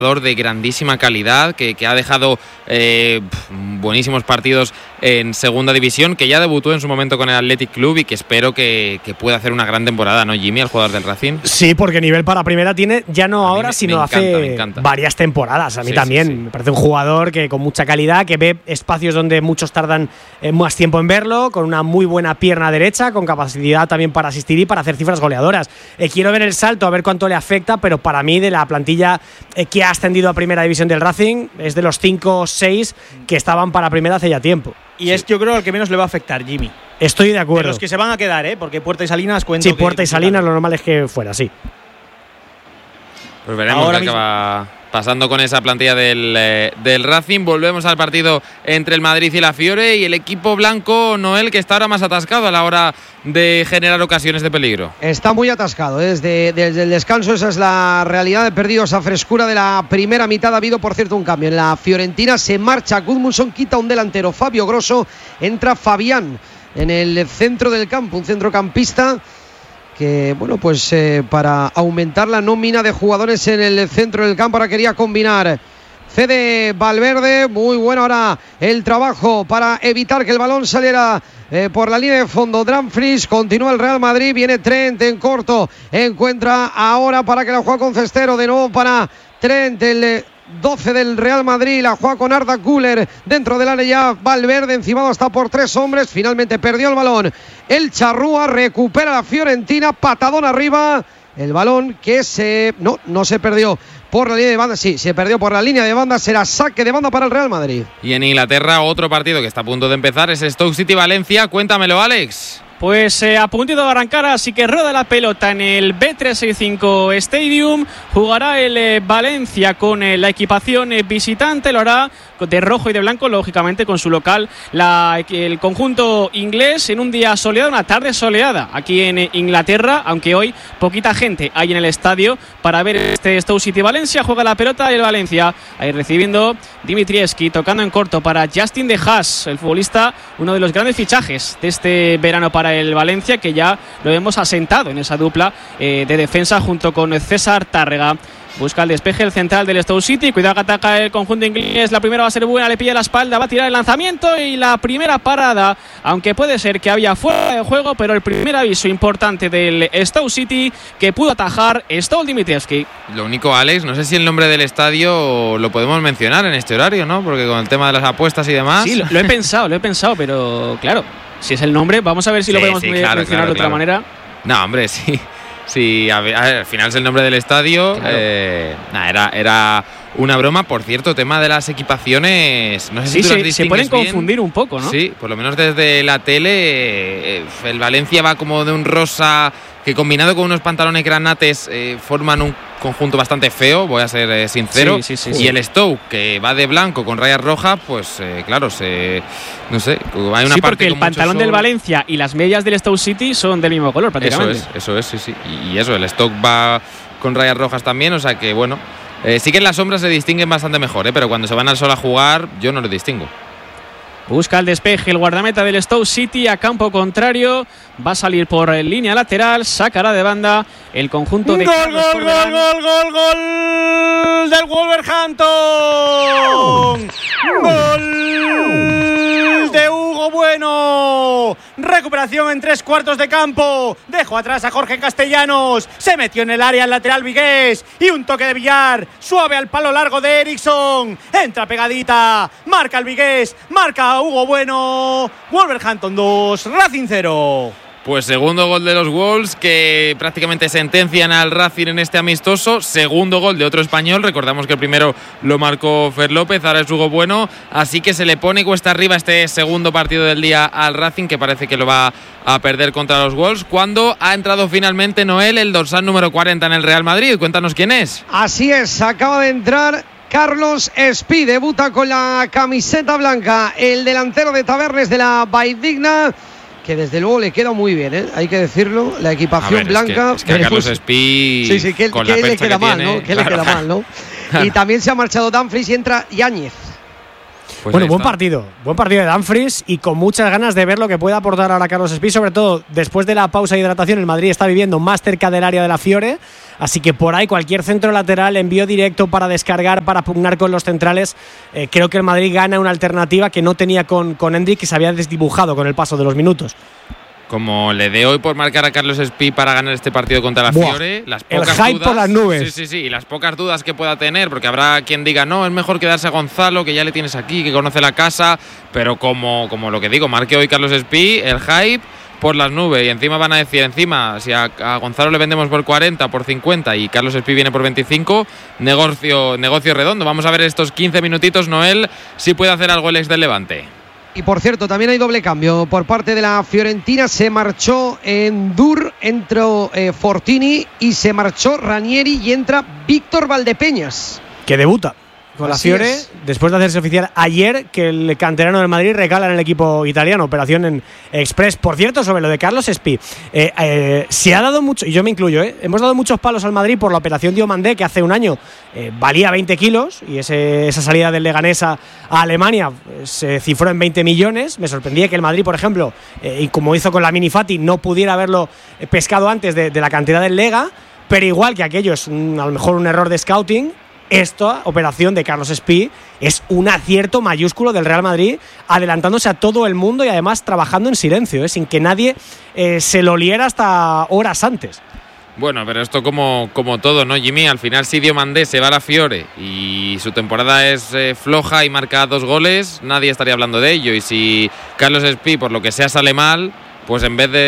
de grandísima calidad, que ha dejado buenísimos partidos en segunda división, que ya debutó en su momento con el Athletic Club y que espero que pueda hacer una gran temporada, ¿no, Jimmy, el jugador del Racing? Sí, porque nivel para primera tiene, ya no ahora, sino hace varias temporadas. A mí también. Sí. Me parece un jugador que con mucha calidad, que ve espacios donde muchos tardan más tiempo en verlo, con una muy buena pierna derecha, con capacidad también para asistir y para hacer cifras goleadoras. Quiero ver el salto, a ver cuánto le afecta, pero para mí, de la plantilla que ha ascendido a primera división del Racing, es de los 5 o 6 que estaban para primera hace ya tiempo. Y es, yo creo, el que menos le va a afectar, Jimmy. Estoy de acuerdo. De los que se van a quedar, porque Puerta y Salinas cuento. Sí, Puerta y Salinas, lo normal es que fuera, sí. Pues veremos qué acaba pasando con esa plantilla del Racing. Volvemos al partido entre el Madrid y la Fiore, y el equipo blanco, Noel, que está ahora más atascado a la hora de generar ocasiones de peligro. Está muy atascado, desde el descanso. Esa es la realidad. De perdido esa frescura de la primera mitad. Ha habido, por cierto, un cambio en la Fiorentina. Se marcha Gudmundsson, quita un delantero, Fabio Grosso, entra Fabián en el centro del campo, un centrocampista que, bueno, pues para aumentar la nómina de jugadores en el centro del campo, ahora quería combinar Fede Valverde. Muy bueno ahora el trabajo para evitar que el balón saliera por la línea de fondo. Dumfries, continúa el Real Madrid, viene Trent en corto, encuentra ahora para que la juegue con Cestero, de nuevo para Trent, el 12 del Real Madrid, la juega con Arda Güler dentro del área ya. Valverde encimado hasta por 3 hombres, finalmente perdió el balón el Charrúa, recupera la Fiorentina, patadón arriba, el balón que no se perdió por la línea de banda, sí, se perdió por la línea de banda, será saque de banda para el Real Madrid. Y en Inglaterra, otro partido que está a punto de empezar es Stoke City-Valencia. Cuéntamelo, Alex. Pues a puntito de arrancar, así que rueda la pelota en el B365 Stadium. Jugará el Valencia con la equipación visitante, lo hará de rojo y de blanco, lógicamente con su local el conjunto inglés, en un día soleado, una tarde soleada aquí en Inglaterra, aunque hoy poquita gente hay en el estadio para ver este Stoke City Valencia. Juega la pelota el Valencia, ahí recibiendo Dimitrievski, tocando en corto para Justin De Haas, el futbolista, uno de los grandes fichajes de este verano para el Valencia, que ya lo hemos asentado en esa dupla de defensa junto con César Tárrega. Busca el despeje el central del Stoke City, cuidado que ataca el conjunto inglés, la primera va a ser buena, le pilla la espalda, va a tirar el lanzamiento y la primera parada, aunque puede ser que había fuera de juego, pero el primer aviso importante del Stoke City que pudo atajar Stolt Dimitrievski. Lo único, Alex, no sé si el nombre del estadio lo podemos mencionar en este horario, ¿no? Porque con el tema de las apuestas y demás... Sí, lo he pensado, pero claro, si es el nombre, vamos a ver si lo podemos mencionar de otra manera. No, hombre, sí. Sí, al final es el nombre del estadio. Claro. Era una broma. Por cierto, tema de las equipaciones, no sé si tú las distingues se pueden bien. Confundir un poco, ¿no? Sí, por lo menos desde la tele. El Valencia va como de un rosa que, combinado con unos pantalones granates, forman un conjunto bastante feo, voy a ser sincero. Sí. Y el Stoke, que va de blanco con rayas rojas, pues claro, no sé, hay una parte porque el con pantalón del Valencia y las medias del Stoke City son del mismo color prácticamente. Eso es, sí. Y eso, el Stoke va con rayas rojas también, o sea que bueno, sí que en las sombras se distinguen bastante mejor, pero cuando se van al sol a jugar yo no lo distingo. Busca el despeje el guardameta del Stoke City a campo contrario, va a salir por línea lateral, sacará de banda el conjunto de... ¡Gol del Wolverhampton! ¡Gol de Hugo Bueno! Recuperación en 3 cuartos de campo, dejó atrás a Jorge Castellanos, se metió en el área el lateral vigués y un toque de Villar, suave al palo largo de Eriksson, entra pegadita, marca el vigués, marca Hugo Bueno. Wolverhampton 2, Racing 0. Pues segundo gol de los Wolves, que prácticamente sentencian al Racing en este amistoso. Segundo gol de otro español. Recordamos que el primero lo marcó Fer López, ahora es Hugo Bueno. Así que se le pone cuesta arriba este segundo partido del día al Racing, que parece que lo va a perder contra los Wolves. Cuando ha entrado finalmente, Noel, el dorsal número 40 en el Real Madrid. Cuéntanos quién es. Así es, acaba de entrar Carlos Espí, debuta con la camiseta blanca, el delantero de Tabernes de la Valldigna, que desde luego le queda muy bien, hay que decirlo, la equipación blanca. Es que a Carlos Espí, sí, que le queda mal, ¿no? Que le queda mal, ¿no? Y también se ha marchado Dumfries y entra Yáñez. Pues bueno, buen partido de Dumfries y con muchas ganas de ver lo que puede aportar ahora Carlos Espí, sobre todo después de la pausa de hidratación. El Madrid está viviendo más cerca del área de la Fiore, así que por ahí cualquier centro lateral, envío directo para descargar, para pugnar con los centrales. Creo que el Madrid gana una alternativa que no tenía con Hendrick, que se había desdibujado con el paso de los minutos. Como le dé hoy por marcar a Carlos Espí para ganar este partido contra la Fiore, las pocas el hype dudas, por las nubes. Sí, y las pocas dudas que pueda tener, porque habrá quien diga, no, es mejor quedarse a Gonzalo, que ya le tienes aquí, que conoce la casa, pero como lo que digo, marque hoy Carlos Espí, el hype por las nubes, y encima van a decir, si a Gonzalo le vendemos por 40, por 50 y Carlos Espí viene por 25, negocio redondo. Vamos a ver estos 15 minutitos, Noel, si puede hacer algo el ex del Levante. Y por cierto, también hay doble cambio por parte de la Fiorentina. Se marchó Endur, entró Fortini y se marchó Ranieri y entra Víctor Valdepeñas, que debuta con la Fiore, después de hacerse oficial ayer que el canterano del Madrid recala en el equipo italiano, operación en Express. Por cierto, sobre lo de Carlos Espí, se ha dado mucho, y yo me incluyo, hemos dado muchos palos al Madrid por la operación Diomandé, que hace un año valía 20 kilos, y esa salida del Leganés a Alemania se cifró en 20 millones. Me sorprendía que el Madrid, por ejemplo, y como hizo con la Mini Fati, no pudiera haberlo pescado antes de la cantidad del Lega, pero igual que aquello es a lo mejor un error de scouting, esta operación de Carlos Espí es un acierto mayúsculo del Real Madrid, adelantándose a todo el mundo y además trabajando en silencio, sin que nadie se lo oliera hasta horas antes. Bueno, pero esto como todo, ¿no, Jimmy? Al final, si Diomandé se va a la Fiore y su temporada es floja y marca 2 goles, nadie estaría hablando de ello. Y si Carlos Espí, por lo que sea, sale mal, pues en vez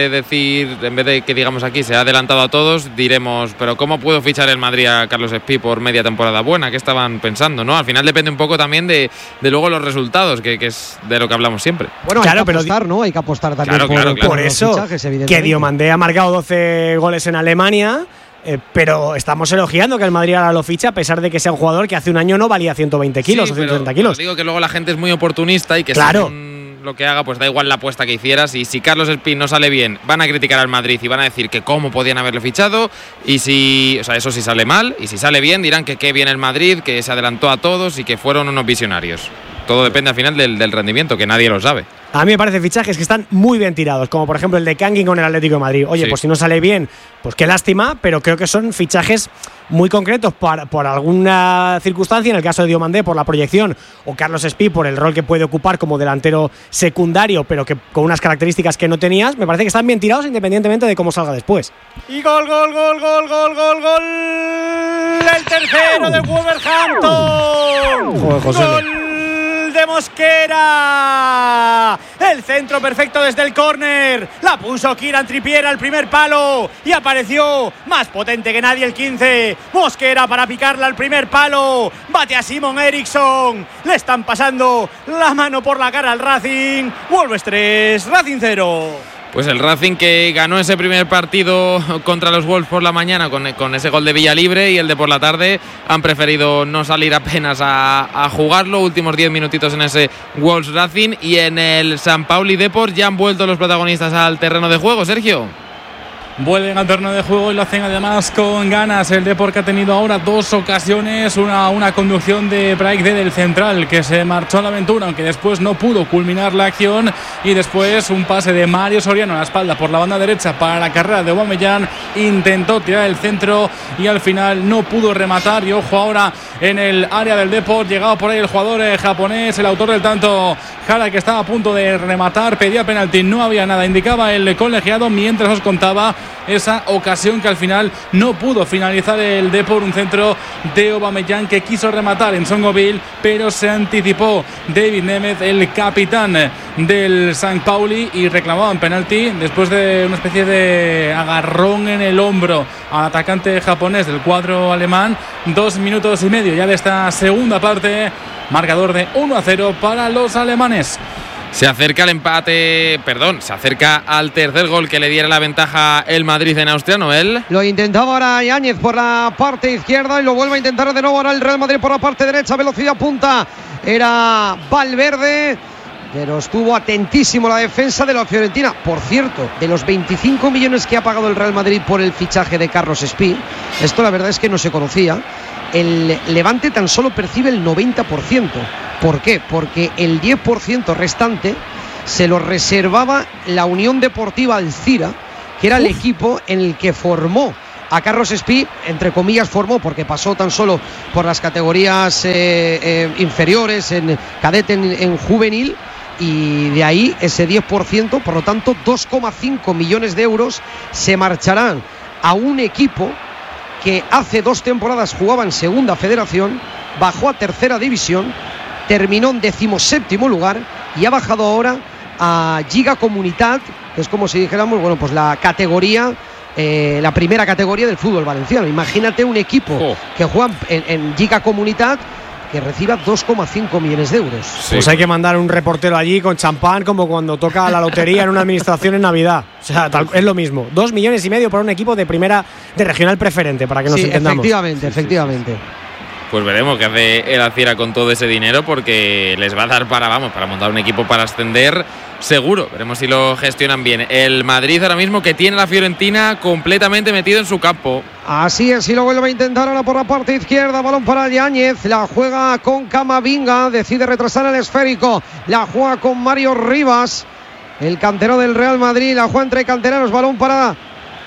de que digamos aquí se ha adelantado a todos, diremos, pero ¿cómo pudo fichar el Madrid a Carlos Espí por media temporada buena? ¿Qué estaban pensando, no? Al final depende un poco también de luego los resultados, que es de lo que hablamos siempre. Bueno, claro, hay que apostar, ¿no? Hay que apostar también por eso, fichajes, que Diomandé ha marcado 12 goles en Alemania, pero estamos elogiando que el Madrid ahora lo ficha, a pesar de que sea un jugador que hace un año no valía 120 kilos o 130 kilos. Digo que luego la gente es muy oportunista y que lo que haga, pues da igual la apuesta que hicieras, y si Carlos Espí no sale bien, van a criticar al Madrid y van a decir que cómo podían haberlo fichado, y eso sí sale mal, y si sale bien dirán que qué bien el Madrid, que se adelantó a todos y que fueron unos visionarios. Todo depende al final del rendimiento, que nadie lo sabe. A mí me parecen fichajes que están muy bien tirados, como por ejemplo el de Kangin con el Atlético de Madrid. Oye, pues si no sale bien, pues qué lástima, pero creo que son fichajes muy concretos por alguna circunstancia, en el caso de Diomandé por la proyección, o Carlos Espí por el rol que puede ocupar como delantero secundario, pero que con unas características que no tenías. Me parece que están bien tirados independientemente de cómo salga después. Y gol. El tercero de Wolverhampton. Gol de Mosquera. El centro perfecto desde el córner. La puso Kieran Trippier al primer palo y apareció más potente que nadie el 15. Mosquera para picarla al primer palo. Bate a Simon Eriksson. Le están pasando la mano por la cara al Racing. Wolves 3, Racing 0. Pues el Racing, que ganó ese primer partido contra los Wolves por la mañana con ese gol de Villalibre, y el de por la tarde han preferido no salir apenas a jugarlo. Últimos 10 minutitos en ese Wolves Racing, y en el San Pauli Depor ya han vuelto los protagonistas al terreno de juego, Sergio. Vuelven al terreno de juego y lo hacen además con ganas. El Depor, que ha tenido ahora 2 ocasiones, una conducción de Braik del central, que se marchó a la aventura, aunque después no pudo culminar la acción, y después un pase de Mario Soriano a la espalda por la banda derecha para la carrera de Aubameyang. Intentó tirar el centro y al final no pudo rematar, y ojo ahora en el área del Depor, llegado por ahí el jugador japonés, el autor del tanto, Hara, que estaba a punto de rematar, pedía penalti, no había nada, indicaba el colegiado, mientras os contaba esa ocasión que al final no pudo finalizar el Depor. Un centro de Aubameyang que quiso rematar en Songoville, pero se anticipó David Nemeth, el capitán del St. Pauli, y reclamaban penalti después de una especie de agarrón en el hombro al atacante japonés del cuadro alemán. 2 minutos y medio ya de esta segunda parte, marcador de 1-0 para los alemanes. Se acerca se acerca al tercer gol que le diera la ventaja el Madrid en Austria, Noel. Lo intentaba ahora Yáñez por la parte izquierda y lo vuelve a intentar de nuevo ahora el Real Madrid por la parte derecha. Velocidad punta, era Valverde, pero estuvo atentísimo la defensa de la Fiorentina. Por cierto, de los 25 millones que ha pagado el Real Madrid por el fichaje de Carlos Espí, esto la verdad es que no se conocía, el Levante tan solo percibe el 90%. ¿Por qué? Porque el 10% restante se lo reservaba la Unión Deportiva Alcira, que era el equipo en el que formó a Carlos Espí, entre comillas formó, porque pasó tan solo por las categorías inferiores, en cadete, en juvenil, y de ahí ese 10%, por lo tanto 2,5 millones de euros se marcharán a un equipo que hace 2 temporadas jugaba en segunda federación, bajó a tercera división, terminó en 17º lugar y ha bajado ahora a Lliga Comunitat, que es como si dijéramos, bueno, pues la categoría, la primera categoría del fútbol valenciano. Imagínate un equipo que juega en Lliga Comunitat que reciba 2,5 millones de euros. Sí. Pues hay que mandar un reportero allí con champán, como cuando toca la lotería en una administración en Navidad. O sea, es lo mismo. 2,5 millones por un equipo de primera, de regional preferente, para que nos entendamos. Efectivamente. Pues veremos qué hace el Alcira con todo ese dinero, porque les va a dar para montar un equipo para ascender seguro. Veremos si lo gestionan bien. El Madrid ahora mismo, que tiene la Fiorentina completamente metido en su campo. Así es, y lo vuelve a intentar ahora por la parte izquierda, balón para Yáñez, la juega con Camavinga, decide retrasar el esférico, la juega con Mario Rivas, el canterano del Real Madrid, la juega entre canteranos, balón para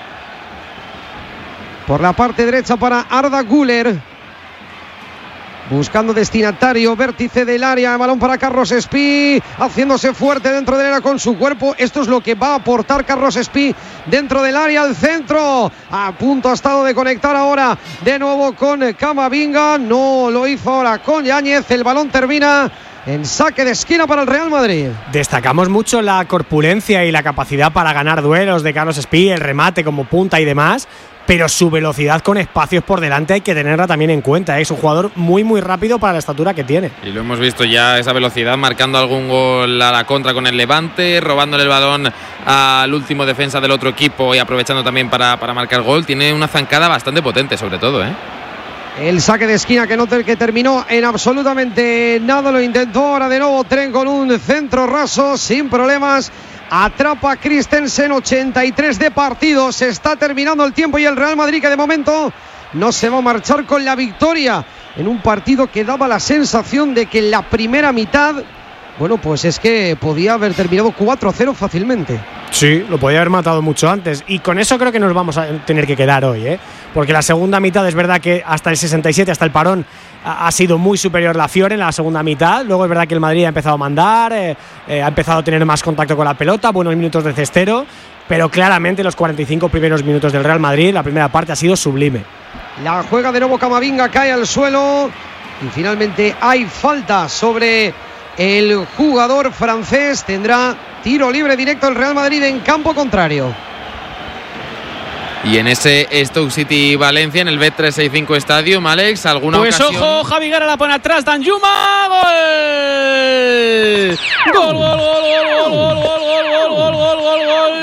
por la parte derecha para Arda Güler. Buscando destinatario, vértice del área, balón para Carlos Espí, haciéndose fuerte dentro del área con su cuerpo. Esto es lo que va a aportar Carlos Espí dentro del área, al centro. A punto ha estado de conectar ahora de nuevo con Camavinga. No lo hizo ahora con Yáñez. El balón termina en saque de esquina para el Real Madrid. Destacamos mucho la corpulencia y la capacidad para ganar duelos de Carlos Espí, el remate como punta y demás, pero su velocidad con espacios por delante hay que tenerla también en cuenta. Es un jugador muy muy rápido para la estatura que tiene. Y lo hemos visto ya, esa velocidad, marcando algún gol a la contra con el Levante, robándole el balón al último defensa del otro equipo y aprovechando también para marcar gol. Tiene una zancada bastante potente, sobre todo, El saque de esquina que terminó en absolutamente nada. Lo intentó ahora de nuevo Tren con un centro raso sin problemas. Atrapa Christensen, 83 de partido. Se está terminando el tiempo y el Real Madrid, que de momento no se va a marchar con la victoria en un partido que daba la sensación de que en la primera mitad, bueno, pues es que podía haber terminado 4-0 fácilmente. Sí, lo podía haber matado mucho antes. Y con eso creo que nos vamos a tener que quedar hoy, porque la segunda mitad es verdad que hasta el 67, hasta el parón, ha sido muy superior la Fiore en la segunda mitad. Luego es verdad que el Madrid ha empezado a mandar, ha empezado a tener más contacto con la pelota, buenos minutos de cestero, pero claramente los 45 primeros minutos del Real Madrid, la primera parte ha sido sublime. La juega de nuevo Camavinga, cae al suelo y finalmente hay falta sobre el jugador francés. Tendrá tiro libre directo el Real Madrid en campo contrario. Y en ese Stoke City Valencia, en el Bet365 Stadium, Alex, ¿alguna ocasión? Pues ojo, Javi Guerra la pone atrás, Danjuma, gol. Gol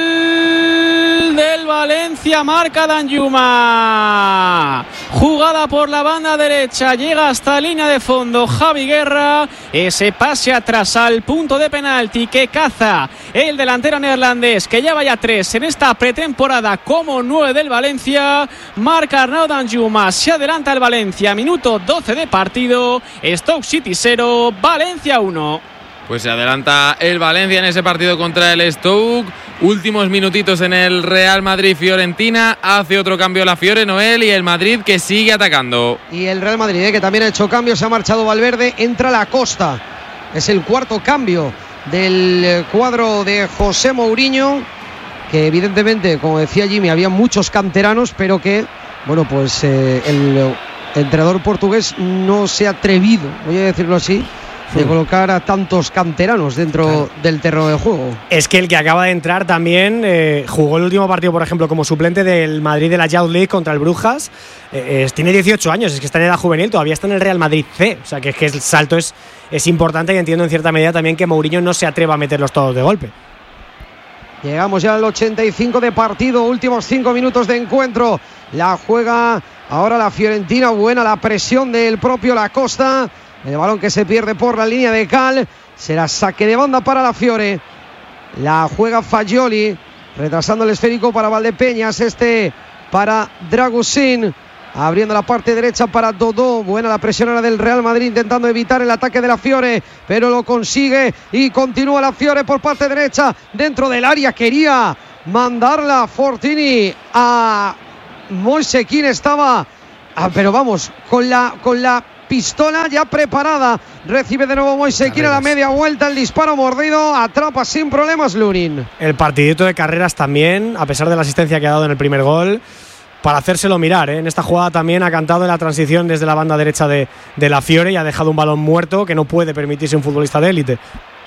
del Valencia, marca Danjuma. Jugada por la banda derecha, llega hasta línea de fondo Javi Guerra, ese pase atrás al punto de penalti que caza el delantero neerlandés, que ya vaya 3 en esta pretemporada como 9 del Valencia. Marca Arnaud Danjuma, se adelanta el Valencia, minuto 12 de partido. Stoke City 0, Valencia 1. Pues se adelanta el Valencia en ese partido contra el Stoke. Últimos minutitos en el Real Madrid-Fiorentina. Hace otro cambio la Fiore, Noel, y el Madrid que sigue atacando. Y el Real Madrid, que también ha hecho cambios. Se ha marchado Valverde, entra La Costa. Es el cuarto cambio del cuadro de José Mourinho, que evidentemente, como decía Jimmy, había muchos canteranos, pero que, bueno, pues el entrenador portugués no se ha atrevido, voy a decirlo así, de colocar a tantos canteranos dentro del terreno de juego. Es que el que acaba de entrar también jugó el último partido, por ejemplo, como suplente del Madrid de la Youth League contra el Brujas. Tiene 18 años, es que está en edad juvenil, todavía está en el Real Madrid C. O sea, que el salto es importante, y entiendo en cierta medida también que Mourinho no se atreva a meterlos todos de golpe. Llegamos ya al 85 de partido, últimos 5 minutos de encuentro. La juega ahora la Fiorentina, buena la presión del propio La Costa. El balón que se pierde por la línea de cal. Será saque de banda para la Fiore. La juega Fagioli, retrasando el esférico para Valdepeñas. Para Dragusin. Abriendo la parte derecha para Dodó. Buena la presión ahora del Real Madrid intentando evitar el ataque de la Fiore, pero lo consigue y continúa la Fiore por parte derecha dentro del área. Quería mandarla Fortini a Moise Kean, estaba pero vamos, con la pistola ya preparada. Recibe de nuevo Moise Kean a la media vuelta, el disparo mordido, atrapa sin problemas Lunin. El partidito de Carreras también, a pesar de la asistencia que ha dado en el primer gol, para hacérselo mirar, ¿eh? En esta jugada también ha cantado en la transición desde la banda derecha de la Fiore y ha dejado un balón muerto que no puede permitirse un futbolista de élite.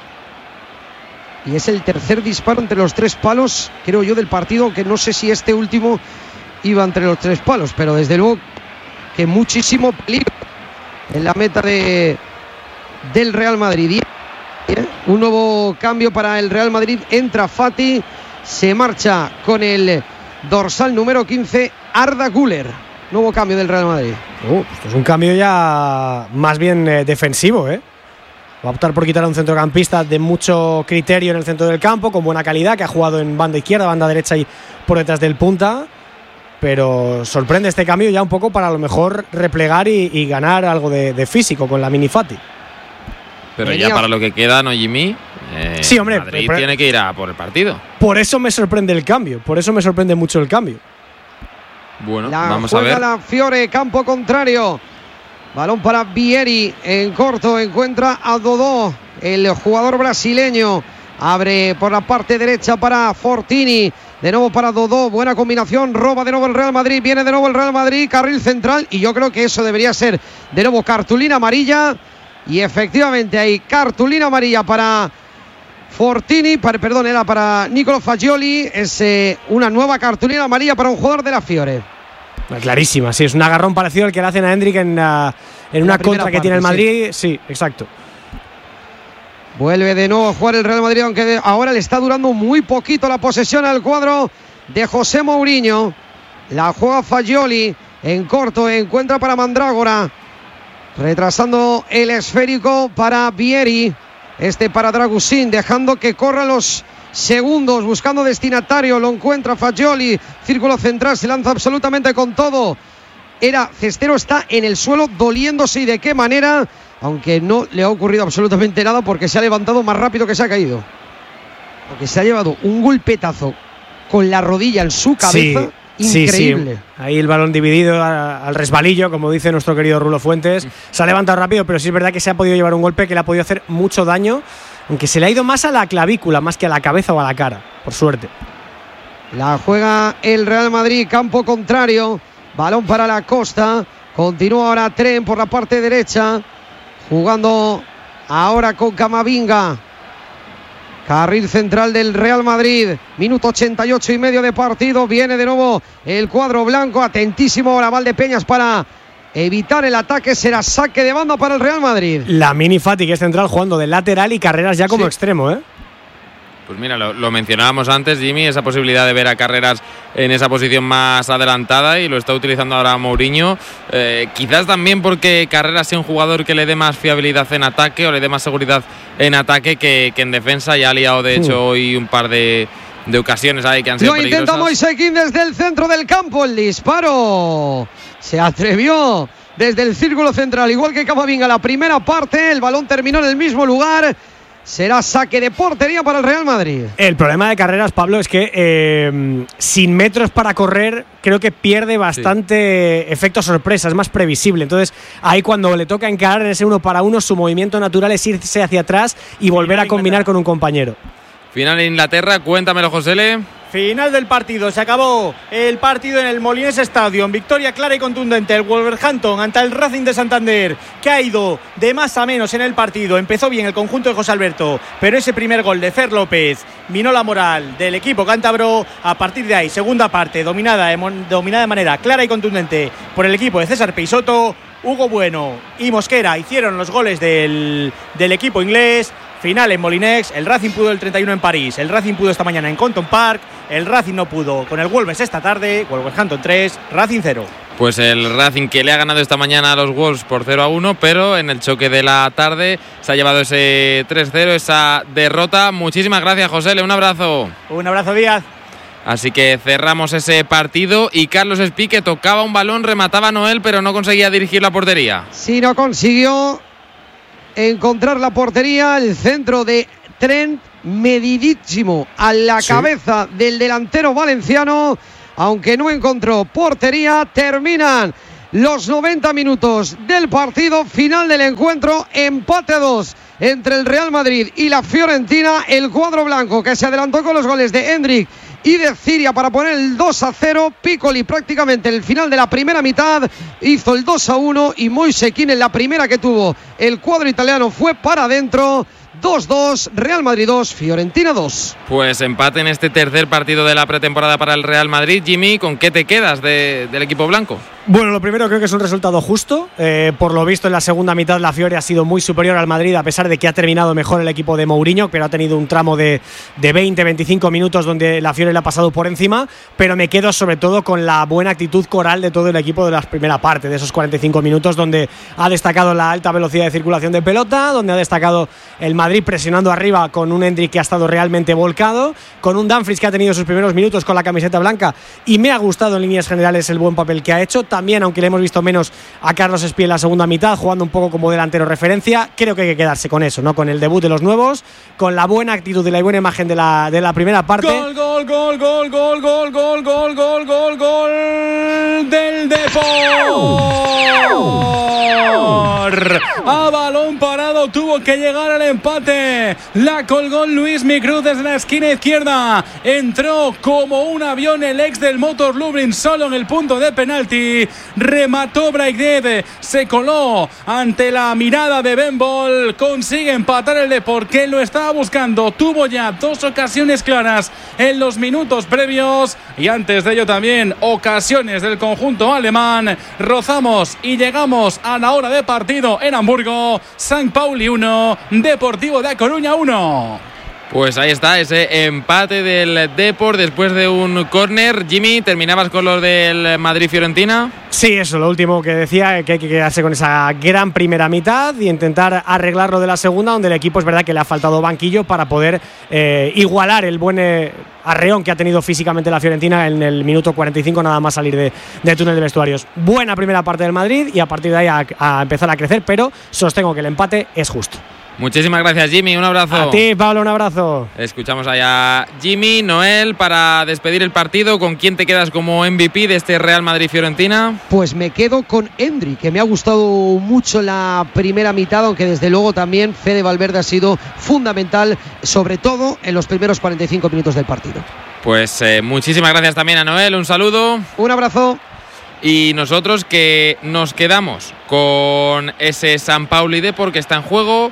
Y es el tercer disparo entre los 3 palos, creo yo, del partido, que no sé si este último iba entre los 3 palos, pero desde luego que muchísimo peligro en la meta del Real Madrid. Un nuevo cambio para el Real Madrid, entra Fati, se marcha con el dorsal número 15 Arda Güler. Nuevo cambio del Real Madrid. Esto es un cambio ya más bien defensivo, ¿eh? Va a optar por quitar a un centrocampista de mucho criterio en el centro del campo, con buena calidad, que ha jugado en banda izquierda, banda derecha y por detrás del punta. Pero sorprende este cambio ya un poco para a lo mejor replegar y ganar algo de físico con la Mini Fati. Pero ya para lo que queda, ¿no, Jimmy? Sí, hombre. Madrid tiene que ir a por el partido. Por eso me sorprende el cambio. Por eso me sorprende mucho el cambio. Bueno, vamos a ver. La Fiore, campo contrario. Balón para Vieri. En corto encuentra a Dodó, el jugador brasileño. Abre por la parte derecha para Fortini. De nuevo para Dodó. Buena combinación. Roba de nuevo el Real Madrid. Viene de nuevo el Real Madrid. Carril central. Y yo creo que eso debería ser de nuevo cartulina amarilla. Y efectivamente hay cartulina amarilla para Fortini. Era para Nicolo Fagioli. Es una nueva cartulina amarilla para un jugador de la Fiore. Clarísima, sí. Es un agarrón parecido al que le hacen a Hendrik en una contra que tiene el Madrid. Sí, exacto. Vuelve de nuevo a jugar el Real Madrid, aunque ahora le está durando muy poquito la posesión al cuadro de José Mourinho. La juega Fagioli en corto, encuentra para Mandrágora, retrasando el esférico para Vieri, para Dragusin, dejando que corran los segundos, buscando destinatario, lo encuentra Fagioli, círculo central, se lanza absolutamente con todo. Cestero está en el suelo doliéndose, y de qué manera, aunque no le ha ocurrido absolutamente nada porque se ha levantado más rápido que se ha caído, porque se ha llevado un golpetazo con la rodilla en su cabeza. Sí, increíble. Sí. Ahí el balón dividido al resbalillo, como dice nuestro querido Rulo Fuentes. Se ha levantado rápido, pero sí es verdad que se ha podido llevar un golpe que le ha podido hacer mucho daño, aunque se le ha ido más a la clavícula, más que a la cabeza o a la cara, por suerte. La juega el Real Madrid, campo contrario, balón para la Costa, continúa ahora Tren por la parte derecha, jugando ahora con Camavinga. Carril central del Real Madrid, minuto 88 y medio de partido. Viene de nuevo el cuadro blanco, atentísimo ahora Valdepeñas para evitar el ataque. Será saque de banda para el Real Madrid. La Mini Fati, que es central, jugando de lateral, y Carreras ya como extremo, ¿eh? Pues mira, lo mencionábamos antes, Jimmy, esa posibilidad de ver a Carreras en esa posición más adelantada, y lo está utilizando ahora Mourinho. Quizás también porque Carreras sea un jugador que le dé más fiabilidad en ataque o le dé más seguridad en ataque que en defensa. Ya ha liado, de hecho, hoy un par de ocasiones ahí que han sido peligrosas. Lo intenta Moise Kean desde el centro del campo. El disparo se atrevió desde el círculo central, igual que Camavinga la primera parte. El balón terminó en el mismo lugar. Será saque de portería para el Real Madrid. El problema de Carreras, Pablo, es que sin metros para correr, creo que pierde bastante efecto sorpresa, es más previsible. Entonces, ahí cuando le toca encarar en ese 1 para 1, su movimiento natural es irse hacia atrás y volver a combinar con un compañero. Final en Inglaterra, cuéntamelo, Josele. Final del partido, se acabó el partido en el Molinés Stadium. Victoria clara y contundente el Wolverhampton ante el Racing de Santander, que ha ido de más a menos en el partido. Empezó bien el conjunto de José Alberto, pero ese primer gol de Fer López minó la moral del equipo cántabro. A partir de ahí, segunda parte dominada de manera clara y contundente por el equipo de César Peixoto. Hugo Bueno y Mosquera hicieron los goles del equipo inglés. Final en Molineux, el Racing pudo el 31 en París, el Racing pudo esta mañana en Compton Park, el Racing no pudo con el Wolves esta tarde, Wolverhampton 3, Racing 0. Pues el Racing, que le ha ganado esta mañana a los Wolves por 0-1, pero en el choque de la tarde se ha llevado ese 3-0, esa derrota. Muchísimas gracias, José, un abrazo. Un abrazo, Díaz. Así que cerramos ese partido y Carlos Espí, que tocaba un balón, remataba a Noel, pero no conseguía dirigir la portería. Sí, no consiguió encontrar la portería. El centro de Trent, medidísimo a la cabeza del delantero valenciano, aunque no encontró portería. Terminan los 90 minutos del partido, final del encuentro, empate a 2 entre el Real Madrid y la Fiorentina. El cuadro blanco, que se adelantó con los goles de Hendrik y de Ciria para poner el 2-0. Piccoli prácticamente en el final de la primera mitad hizo el 2-1 y Moise Kean en la primera que tuvo el cuadro italiano fue para adentro. 2-2, Real Madrid 2, Fiorentina 2. Pues empate en este tercer partido de la pretemporada para el Real Madrid. Jimmy, ¿con qué te quedas del equipo blanco? Bueno, lo primero creo que es un resultado justo. Por lo visto en la segunda mitad la Fiore ha sido muy superior al Madrid, a pesar de que ha terminado mejor el equipo de Mourinho, pero ha tenido un tramo de 20-25 minutos donde la Fiore le ha pasado por encima. Pero me quedo sobre todo con la buena actitud coral de todo el equipo de la primera parte, de esos 45 minutos, donde ha destacado la alta velocidad de circulación de pelota, donde ha destacado el Madrid presionando arriba con un Hendrik que ha estado realmente volcado, con un Dumfries que ha tenido sus primeros minutos con la camiseta blanca y me ha gustado en líneas generales el buen papel que ha hecho. También, aunque le hemos visto menos a Carlos Espí en la segunda mitad, jugando un poco como delantero referencia, creo que hay que quedarse con eso, ¿no? Con el debut de los nuevos, con la buena actitud y la buena imagen de la primera parte. Gol del Depor. A balón parado tuvo que llegar al empate. La colgó Luismi Cruz desde la esquina izquierda. Entró como un avión el ex del Motor Lublin solo en el punto de penalti. Remató Braithwaite, se coló ante la mirada de Ben Bol. Consigue empatar el Depor, que lo estaba buscando. Tuvo ya 2 ocasiones claras en los minutos previos y antes de ello también ocasiones del conjunto alemán. Rozamos y llegamos a la hora de partido en Hamburgo. San Pauli 1, Deportivo de A Coruña 1. Pues ahí está, ese empate del Depor después de un córner. Jimmy, ¿terminabas con lo del Madrid-Fiorentina? Sí, eso, lo último que decía, que hay que quedarse con esa gran primera mitad y intentar arreglar lo de la segunda, donde el equipo es verdad que le ha faltado banquillo para poder igualar el buen arreón que ha tenido físicamente la Fiorentina en el minuto 45, nada más salir de túnel de vestuarios. Buena primera parte del Madrid y a partir de ahí a empezar a crecer, pero sostengo que el empate es justo. Muchísimas gracias, Jimmy, un abrazo. A ti, Pablo, un abrazo. Escuchamos allá a Jimmy. Noel, para despedir el partido, ¿con quién te quedas como MVP de este Real Madrid-Fiorentina? Pues me quedo con Hendrik, que me ha gustado mucho la primera mitad, aunque desde luego también Fede Valverde ha sido fundamental, sobre todo en los primeros 45 minutos del partido. Pues muchísimas gracias también a Noel, un saludo. Un abrazo. Y nosotros que nos quedamos con ese San Pauli Depor que está en juego.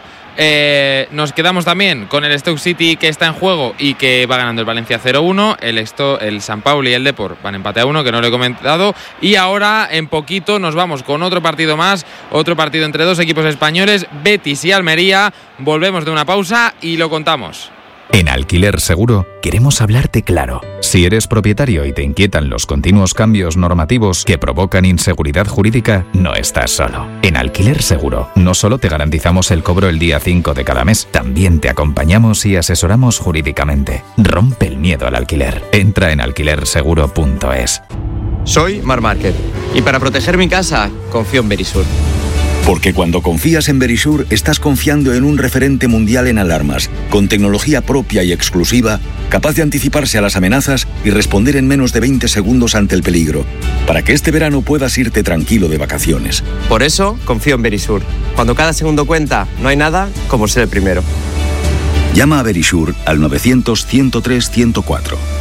Nos quedamos también con el Stoke City que está en juego y que va ganando el Valencia 0-1. El San Pauli y el Depor van empate a 1, que no lo he comentado. Y ahora en poquito nos vamos con otro partido más, otro partido entre dos equipos españoles, Betis y Almería. Volvemos de una pausa y lo contamos. En Alquiler Seguro queremos hablarte claro. Si eres propietario y te inquietan los continuos cambios normativos que provocan inseguridad jurídica, no estás solo. En Alquiler Seguro no solo te garantizamos el cobro el día 5 de cada mes, también te acompañamos y asesoramos jurídicamente. Rompe el miedo al alquiler. Entra en alquilerseguro.es. Soy Marc Márquez y para proteger mi casa confío en Verisur. Porque cuando confías en Verisur, estás confiando en un referente mundial en alarmas, con tecnología propia y exclusiva, capaz de anticiparse a las amenazas y responder en menos de 20 segundos ante el peligro, para que este verano puedas irte tranquilo de vacaciones. Por eso confío en Verisur. Cuando cada segundo cuenta, no hay nada como ser el primero. Llama a Verisur al 900-103-104.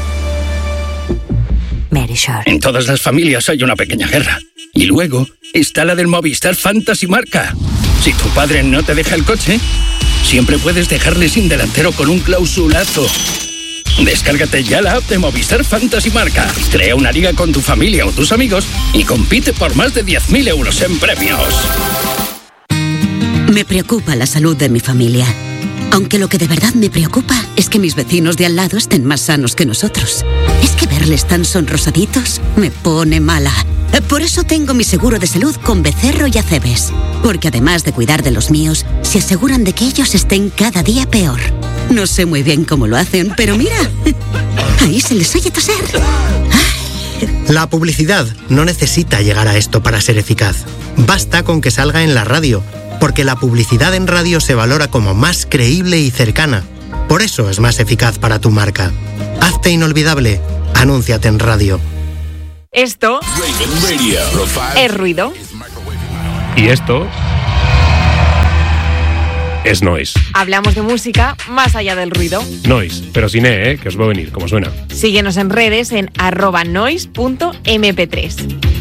Verisur. En todas las familias hay una pequeña guerra. Y luego está la del Movistar Fantasy Marca. Si tu padre no te deja el coche, siempre puedes dejarle sin delantero con un clausulazo. Descárgate ya la app de Movistar Fantasy Marca. Crea una liga con tu familia o tus amigos y compite por más de 10.000 euros en premios. Me preocupa la salud de mi familia. Aunque lo que de verdad me preocupa es que mis vecinos de al lado estén más sanos que nosotros. Es que verles tan sonrosaditos me pone mala. Por eso tengo mi seguro de salud con Becerro y Acebes. Porque además de cuidar de los míos, se aseguran de que ellos estén cada día peor. No sé muy bien cómo lo hacen, pero mira, Ahí se les oye toser. La publicidad no necesita llegar a esto para ser eficaz. Basta con que salga en la radio, porque la publicidad en radio se valora como más creíble y cercana. Por eso es más eficaz para tu marca. Hazte inolvidable. Anúnciate en radio. Esto es ruido. Y esto es noise. Hablamos de música más allá del ruido. Noise, pero sin que os va a venir, como suena. Síguenos en redes en @noise.mp3.